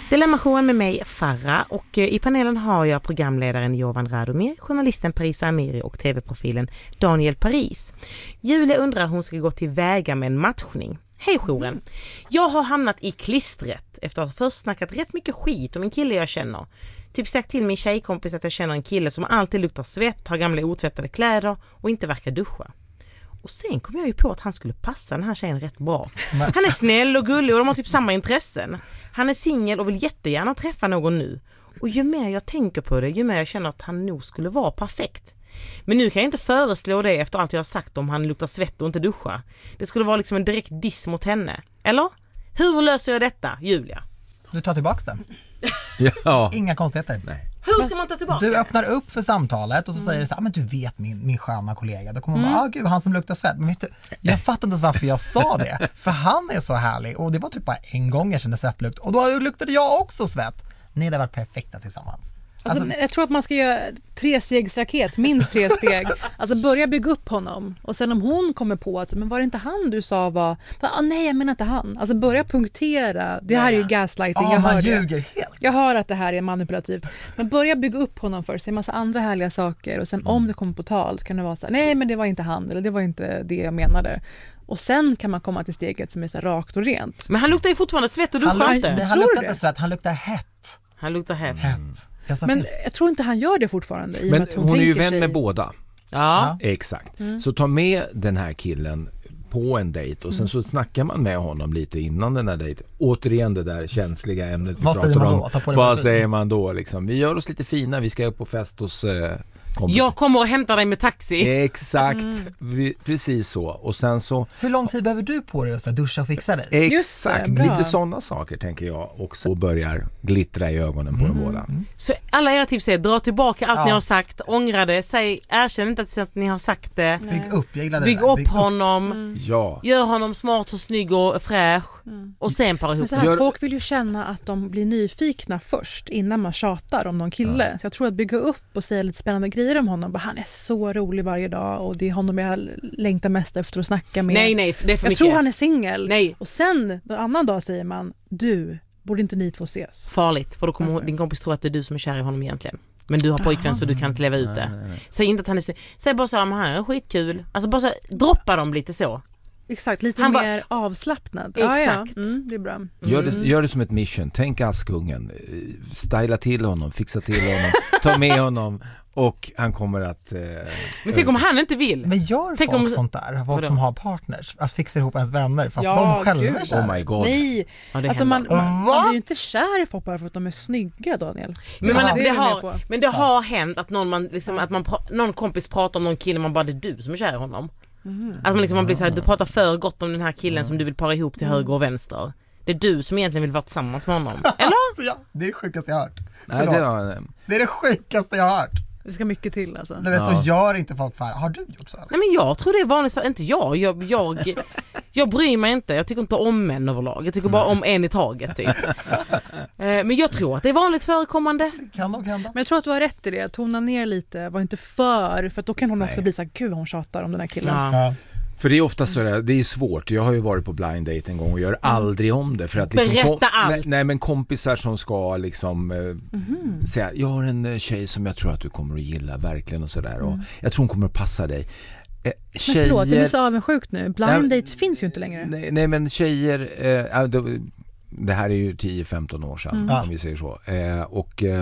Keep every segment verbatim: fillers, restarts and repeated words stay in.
Dilemmashowen med mig, Farah, och i panelen har jag programledaren Jovan Radomir, journalisten Parisa Amiri och tv-profilen Daniel Paris. Julia undrar hon ska gå till väga med en matchning. Hej jouren! Jag har hamnat i klistret efter att ha först snackat rätt mycket skit om en kille jag känner. Typ sagt till min tjejkompis att jag känner en kille som alltid luktar svett, har gamla otvättade kläder och inte verkar duscha. Och sen kom jag ju på att han skulle passa den här tjejen rätt bra. Han är snäll och gullig och de har typ samma intressen. Han är singel och vill jättegärna träffa någon nu. Och ju mer jag tänker på det, ju mer jag känner att han nog skulle vara perfekt. Men nu kan jag inte föreslå det efter allt jag har sagt om han luktar svett och inte duscha. Det skulle vara liksom en direkt diss mot henne. Eller? Hur löser jag detta, Julia? Du tar tillbaka den. Ja. Inga konstigheter. Nej. Hur ska man ta tillbaka? Du öppnar upp för samtalet och så säger du så här, men du vet min, min sköna kollega. Då kommer man bara, ah gud, han som luktar svett. Men vet du, jag fattar inte ens varför jag sa det. För han är så härlig. Och det var typ bara en gång jag kände svettlukt. Och då luktade jag också svett. Ni hade varit perfekta tillsammans. Alltså, alltså, jag tror att man ska göra tre stegsraket, minst tre steg. Alltså börja bygga upp honom. Och sen om hon kommer på att, men var det inte han du sa var... Ah, nej, jag menar inte han. Alltså börja punktera. Det här är ju gaslighting, ja, jag man hör ljuger det. helt. Jag hör att det här är manipulativt. Men börja bygga upp honom först. Se en massa andra härliga saker. Och sen om det kommer på tal så kan det vara så här, nej men det var inte han. Eller det var inte det jag menade. Och sen kan man komma till steget som är så här rakt och rent. Men han luktar ju fortfarande svett och duschar inte. Han, han luktar inte svett, han luktar hett. Han luktar hett. hett. Jag Men jag tror inte han gör det fortfarande. I Men att hon, hon är ju vän sig... med båda. Ja. Exakt. Mm. Så ta med den här killen på en dejt och sen så snackar man med honom lite innan den här dejten. Återigen det där känsliga ämnet vi Vad pratar säger man om. då? Ta på det Vad säger man då? Liksom? Vi gör oss lite fina, vi ska upp på fest hos... Eh, Jag kommer och hämtar dig med taxi. Exakt, mm. vi, precis så. Och sen så... Hur lång tid behöver du på dig att duscha och fixa dig? Exakt, det, lite sådana saker tänker jag också. Och börjar glittra i ögonen på mm. dem båda. Mm. Så alla era tips är, dra tillbaka allt ja. ni har sagt, ångra det, säg, erkänn inte att ni har sagt det. Bygg upp, jag gillade Bygg det där. upp Bygg honom, mm. ja. gör honom smart och snygg och fräsch mm. och sen para ihop. Men så här, folk vill ju känna att de blir nyfikna först innan man tjatar om någon kille. Ja. Så jag tror att bygga upp och säga lite spännande grejer om honom, bara, han är så rolig varje dag och det är honom jag längtar mest efter att snacka med. Nej, nej, det är för jag mycket. tror han är singel. Nej. Och sen, en annan dag säger man, du, borde inte ni två ses? Farligt, för då kommer Varför? din kompis tro att det är du som är kär i honom egentligen. Men du har pojkvän så du kan inte leva ut det. Nej, nej, nej. Säg inte att han är snygg. Säg bara så här, han är skitkul. Alltså bara så, droppa dem lite så. Exakt, lite han mer var... avslappnad. Exakt. Ah, ja. mm, det är bra. Mm. Gör, det, gör det som ett mission. Tänk Askungen. Styla till honom, fixa till honom, ta med honom och han kommer att... Eh, men tänk om han inte vill. Men gör tänk folk om... sånt där, folk Vadå? som har partners, att fixa ihop ens vänner fast ja, de själva gud. är kära. Oh my god. Nej, ja, alltså man, man, man blir ju inte kär i folk bara för att de är snygga, Daniel. Men, man, det, det har, men det har hänt att någon, man, liksom, ja. att man, någon kompis pratar om någon kille, man bara, det är du som är kär i honom. Mm. Att man, liksom, man blir så här, du pratar för gott om den här killen mm. som du vill para ihop till mm. höger och vänster. Det är du som egentligen vill vara tillsammans med honom. Eller? Alltså, ja, det är det sjukaste jag har hört. Nej, det, var... det är det sjukaste jag har hört. Det ska mycket till alltså. Nej, men så ja. gör inte folk för. Har du gjort så? Eller? Nej, men jag tror det är vanligt för inte jag. Jag, jag, jag bryr mig inte. Jag tycker inte om män överlag. Jag tycker bara om en i taget typ. Men jag tror att det är vanligt förekommande. Kan de hända. Men jag tror att du har rätt i det. Tona ner lite. Var inte för. För att då kan hon Nej. också bli så här, gud hon tjatar om den här killen. Ja. Ja. För det är ofta så där, det är svårt. Jag har ju varit på blind date en gång och gör aldrig om det. För att liksom Berätta kom, allt! Nej, nej, men kompisar som ska liksom mm-hmm. säga, jag har en tjej som jag tror att du kommer att gilla verkligen och sådär. Mm. Och jag tror hon kommer att passa dig. Eh, tjejer, men förlåt, du är så avundsjukt nu. Blind nej, dates finns ju inte längre. Nej, nej men tjejer, eh, det, det här är ju tio femton år sedan mm. om vi säger så. Eh, och eh,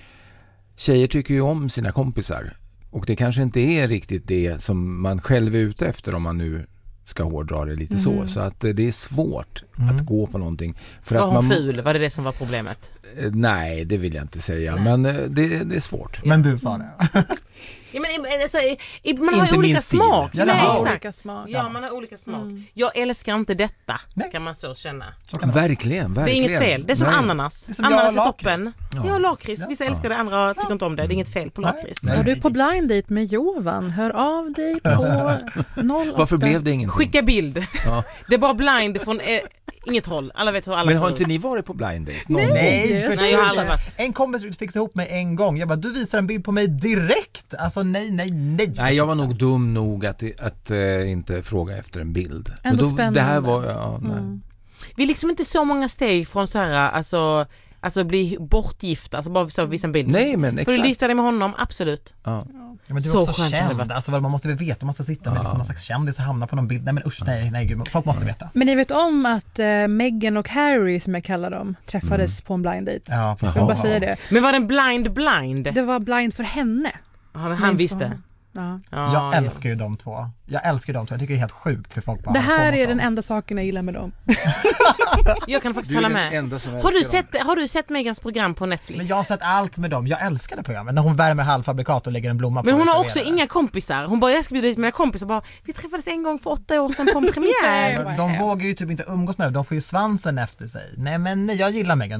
tjejer tycker ju om sina kompisar. Och det kanske inte är riktigt det som man själv är ute efter om man nu ska hårdra det lite mm. så. Så att det är svårt mm. att gå på någonting. För var att hon man, ful? Var det det som var problemet? Nej, det vill jag inte säga. Nej. Men det, det är svårt. Men du sa det. Ja, men, alltså, man har inte olika smak. Ja, Nej, har olika smak. Ja, man har olika smak. Mm. Jag älskar inte detta, Nej. kan man så känna. Så verkligen, verkligen. Det är inget fel. Det är som Nej. ananas. Det är som ananas är toppen. Ja, ja lakrits. Vissa ja. älskar det, andra tycker inte om det. Det är inget fel på lakrits. Är du på blind date med Jovan? Hör av dig på noll åtta. Varför blev det ingenting? Skicka bild. Ja. Det är bara blind från eh, inget håll. Alla vet hur alla Men har ser inte ut. ni varit på blind date? Nej, nej, för nej jag har aldrig varit. En kompis fixade ihop mig en gång. Jag bara, du visar en bild på mig direkt. Alltså nej, nej, nej. Nej, jag var nog dum nog att, att äh, inte fråga efter en bild. Ändå då, spännande. Det här var, ja, nej. Mm. Vi är liksom inte så många steg från så här, alltså Alltså bli bortgifta, alltså bara så visa en bild. Nej, men exakt. För du gifta dig med honom, absolut. Ja. Ja, men du är så också känd, alltså, man måste väl veta om man ska sitta med ja. någon slags kändis och hamna på någon bild. Nej men usch, nej, nej gud, folk måste veta. Men ni vet om att uh, Meghan och Harry, som jag kallar dem, träffades mm. på en blind date. Ja, precis. Jag bara säger det. Men var det en blind blind? Det var blind för henne. Ja, men han visste. Ja. Ja, jag älskar ju de två. Jag älskar de två. Jag tycker det är helt sjukt hur folk bara... Det här är den enda saken jag gillar med dem. Jag kan faktiskt hålla med. Har du, sett, har du sett Megans program på Netflix? Men jag har sett allt med dem. Jag älskar det programmet. När hon värmer halvfabrikat och lägger en blomma på. Men hon har också inga kompisar. Hon bara, jag ska bjuda dit mina kompisar. Bara, vi träffades en gång för åtta år sedan på en premiär. de, de vågar ju typ inte umgås med det. De får ju svansen efter sig. Nej men jag gillar Megan.